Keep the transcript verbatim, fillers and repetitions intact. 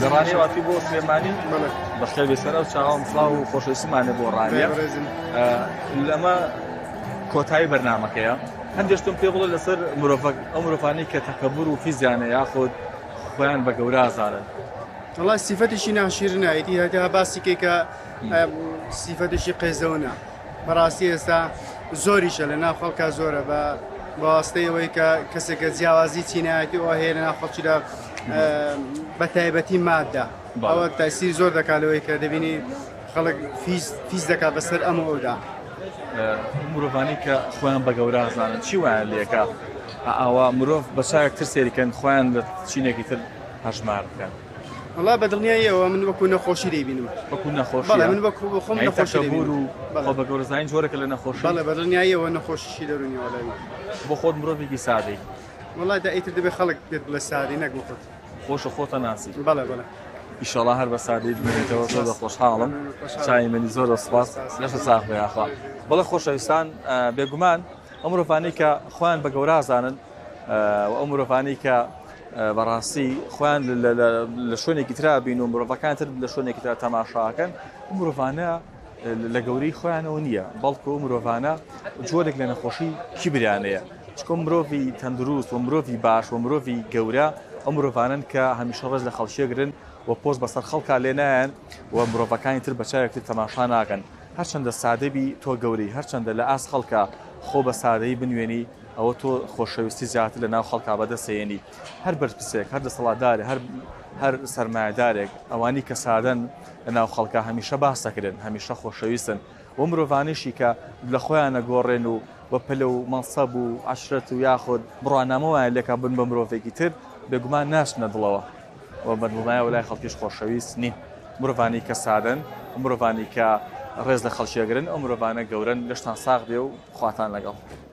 گەڕانی واتی بۆ سلێمانی بەخێر بێسەر ئەو چاوام سڵاو و خۆشەویستیمانێ بۆ ڕاویە لەمە کۆتایی بەرنامەکەیە هەندێشتم پێ بڵێ لەسەر ئەو مرۆڤانەی کە تەکەببر و فیزیانە یاخۆت خۆیان بە گەورە ئازارن وڵای سیفەتیشی ناشیرنە ئیدی هەتا باسیکێ کە سیفەتشی قێزەونە بەڕاستی ئێستا زۆریشە لە ناو خەڵکا زۆرە بە بەواستەی ئەوەی کە کەسێکە جیاوازی چینایەتیەوە هەیە لە ناو خەڵکیدا بە تایبەتی مادە ئەوە تاثیر زۆر دەکات لەوەی کە دەبینی خەڵک فیز دەکات بەسەر ئەمە ئەودا مرۆڤانی کە خۆیان بە گەورە ئازانن چی وایە لێکە ئاوا مرۆڤ بە چاوێکتر سێریکەن خۆیان لە چینێکی تر هەژمار بکەن وڵا بە دڵنیاییەوە من وەکو نەخۆشی دەیبینم وەکو نەخۆشی من وەکو خۆم نەخۆشی دەبینم و بە گەورەزانی جۆرەکە لە نەخۆشی بەڵێ بە دڵنیاییەوە نەخۆشیشی دەرونیەوە لای بۆ خۆت مرۆڤێکی سادەی وڵای دا ئیتر دەبێت خەڵک پێت بڵێ سادی نەک بۆ خۆت خۆشە خۆتە ناسی بەڵێ بەڵێ ئیشەڵا هەر بە سادەی ببینێتەوە زۆر دەخۆشحاڵم چای منی زۆر دەسپاس لەشە چاق بێ یاخوا بەڵێ خۆشەویستان بێگومان ئەو مرۆڤانەی کە خۆیان بە گەورە ئازانن و ئەو مرۆڤانەی کە بەڕاستی خۆیان لە شوێنێکی ترا بین و مرۆڤەکان تر لە شوێنێکی ترا تەماشاکەن مرۆڤانە لە گەورەی خۆیانەوە نییە بەڵکو و مرۆڤانە جۆرێک لە نەخۆشی کیبریانەیە چکۆ مرۆڤی تەندروست و مرۆڤی باش و مرۆڤی گەورە ئەو مرۆڤانن کە هەمیشە ڕێز لە خەڵکیەگرن و پۆست بەسەر خەڵکا لێنایەن و مرۆڤەکانی تر بە چاوێکتر تەماشا ناکەن هەرچەندە سادەبی تۆ گەوری هەرچەندە لە ئاس خەڵکە خۆ بە سادەی بنوێنی ئەوە تۆ خۆشەویستی زیاتر لە ناو خەڵکا بەدەستێنی هەر بەرپرسێک هەر دەسەڵاتدارێک هەر سەرمایهدارێک ئەوانی کە سادەن لە ناو خەڵکا هەمیشە باس دەکرن هەمیشە خۆشەویستن و مرۆڤانیشی کە لە خۆیان نەگۆڕێن و بە پلە و مەنسەب و عەشرەت و یاخود بڕوانامەوەیان لێکا بن بە مرۆڤێکی تر بێگومان ناچنە دڵەوە و بەدڵنایە وەلای خەڵکیش خۆشەویست نین مرۆڤانی کە سادەن مرۆڤانی کە ڕێز لە خەڵکیەگرن ئەو مرۆڤانە گەورن لەشتان ساغ بێ و خواتان لەگەڵ